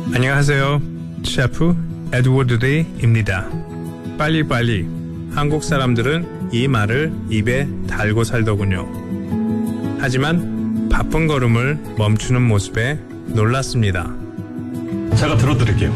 안녕하세요. 셰프 에드워드 데이입니다. 빨리빨리. 한국 사람들은 이 말을 입에 달고 살더군요. 하지만 바쁜 걸음을 멈추는 모습에 놀랐습니다. 제가 들어드릴게요.